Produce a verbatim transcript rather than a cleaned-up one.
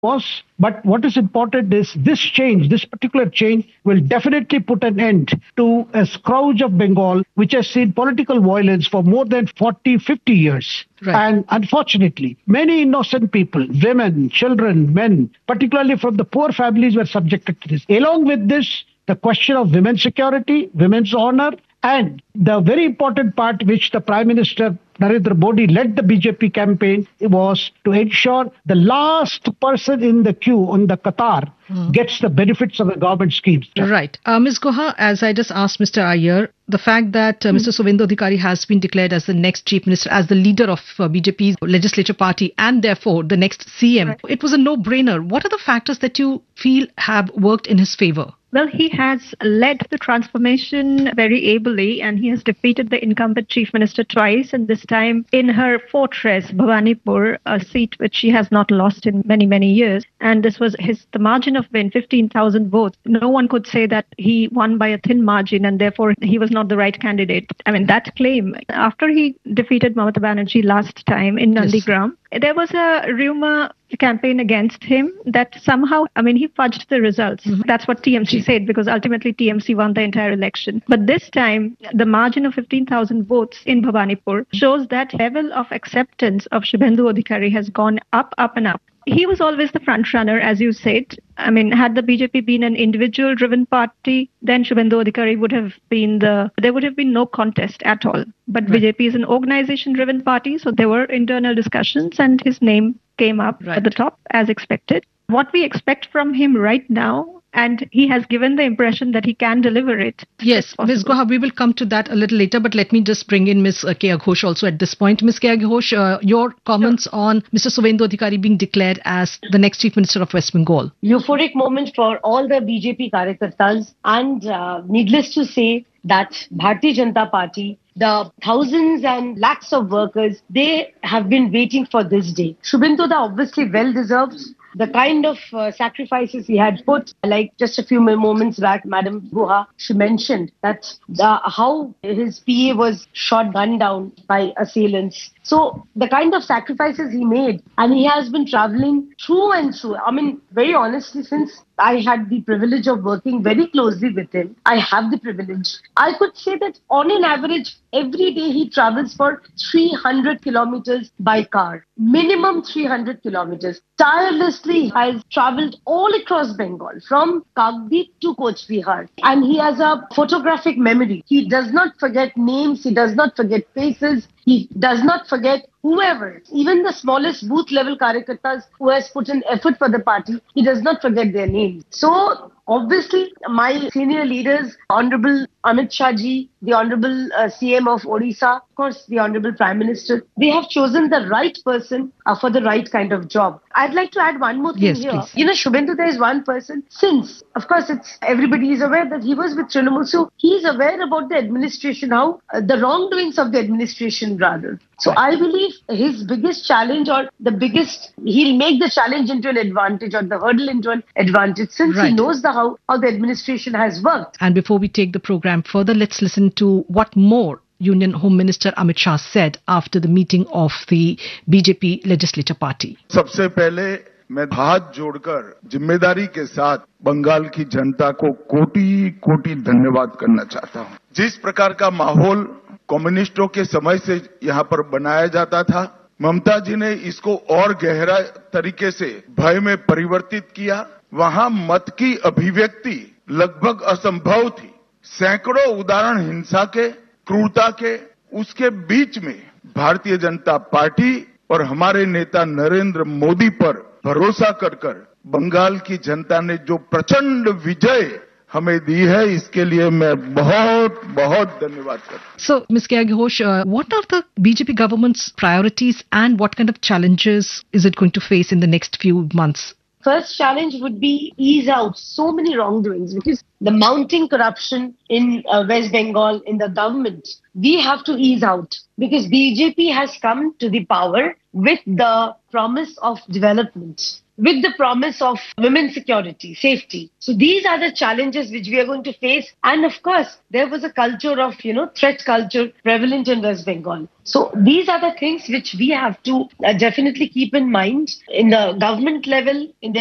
was. But what is important is this change, this particular change will definitely put an end to a scourge of Bengal, which has seen political violence for more than forty, fifty years. Right. And unfortunately, many innocent people, women, children, men, particularly from the poor families, were subjected to this. Along with this, the question of women's security, women's honor, and the very important part which the Prime Minister Narendra Modi led the B J P campaign was to ensure the last person in the queue on the Qatar mm. gets the benefits of the government schemes. Right. Uh, Miz Guha, as I just asked Mister Iyer, the fact that uh, mm. Mister Subhendu Adhikari has been declared as the next chief minister, as the leader of uh, B J P's legislature party and therefore the next C M, right. It was a no-brainer. What are the factors that you feel have worked in his favor? Well, he has led the transformation very ably and he has defeated the incumbent chief minister twice, and this time in her fortress, Bhawanipur, a seat which she has not lost in many, many years. And this was his the margin of win, fifteen thousand votes. No one could say that he won by a thin margin and therefore he was not the right candidate. I mean, that claim, after he defeated Mamata Banerjee last time in Nandigram, yes. There was a rumor campaign against him that somehow, I mean, he fudged the results. Mm-hmm. That's what T M C said, because ultimately T M C won the entire election. But this time, the margin of fifteen thousand votes in Bhawanipur shows that level of acceptance of Subhendu Adhikari has gone up, up and up. He was always the front runner, as you said. I mean, had the B J P been an individual-driven party, then Subhendu Adhikari would have been the, there would have been no contest at all. But right. B J P is an organization-driven party, so there were internal discussions and his name came up right. at the top as expected. What we expect from him right now, and he has given the impression that he can deliver it. Yes, Miz Guha, we will come to that a little later, but let me just bring in Miz Keya Ghosh also at this point. Miz Keya Ghosh, uh, your comments sure. on Mister Subhendu Adhikari being declared as the next Chief Minister of West Bengal. Euphoric moment for all the B J P Karyakartas, and uh, needless to say that Bharatiya Janata Party, the thousands and lakhs of workers, they have been waiting for this day. Subhendu obviously well deserved. The kind of uh, sacrifices he had put, like just a few moments back, Madam Guha, she mentioned that the, how his P A was shot, gunned down by assailants. So the kind of sacrifices he made, and he has been traveling through and through. I mean, very honestly, since I had the privilege of working very closely with him, I have the privilege. I could say that on an average, every day he travels for three hundred kilometers by car. Minimum three hundred kilometers. Tirelessly has traveled all across Bengal, from Kagdip to Coach Bihar. And he has a photographic memory. He does not forget names. He does not forget faces. He does not forget whoever, even the smallest booth level Karyakartas who has put in effort for the party, he does not forget their names. So obviously, my senior leaders, Honorable Amit Shah ji, the Honorable uh, C M of Odisha, of course, the Honorable Prime Minister, they have chosen the right person uh, for the right kind of job. I'd like to add one more thing yes, here. Please. You know, Subhendu, there is one person, since, of course, it's everybody is aware that he was with Trinamool, so he is aware about the administration, how uh, the wrongdoings of the administration rather. So I believe his biggest challenge, or the biggest, he'll make the challenge into an advantage, or the hurdle into an advantage, since right. he knows the how, how the administration has worked. And before we take the program further, let's listen to what more Union Home Minister Amit Shah said after the meeting of the B J P Legislature Party. सबसे पहले मैं हाथ जोड़कर जिम्मेदारी के साथ बंगाल की जनता को कोटि कोटि धन्यवाद करना चाहता हूं। जिस प्रकार का माहौल कम्युनिस्टों के समय से यहाँ पर बनाया जाता था, ममता जी ने इसको और गहरा तरीके से भय में परिवर्तित किया। वहां मत की अभिव्यक्ति लगभग असंभव थी। सैकड़ों उदाहरण हिंसा के, क्रूरता के, उसके बीच में भारतीय जनता पार्टी और हमारे नेता नरेंद्र मोदी पर भरोसा कर कर बंगाल की जनता ने जो प्रचंड विजय हमें दी है, इसके लिए मैं बहुत बहुत धन्यवाद करता हूं। So, Miz Keya Ghosh, uh, what are the B J P government's priorities and what kind of challenges is it going to face in the next few months? First challenge would be ease out so many wrongdoings, because the mounting corruption in uh, West Bengal, in the government, we have to ease out, because B J P has come to the power with the promise of development, with the promise of women's security, safety. So these are the challenges which we are going to face. And of course, there was a culture of, you know, threat culture prevalent in West Bengal. So these are the things which we have to uh, definitely keep in mind in the government level, in the